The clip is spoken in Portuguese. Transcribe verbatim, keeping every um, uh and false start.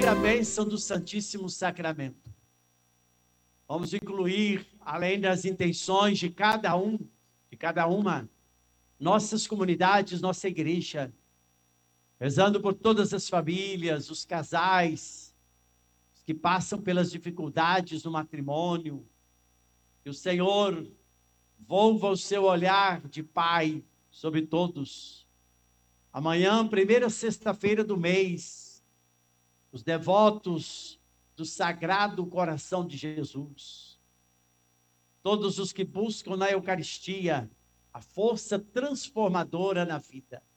primeira bênção do Santíssimo Sacramento. Vamos incluir, além das intenções de cada um, de cada uma, nossas comunidades, nossa igreja, rezando por todas as famílias, os casais, os que passam pelas dificuldades no matrimônio. Que o Senhor volva o seu olhar de Pai sobre todos. Amanhã, primeira sexta-feira do mês, os devotos do Sagrado Coração de Jesus, todos os que buscam na Eucaristia a força transformadora na vida.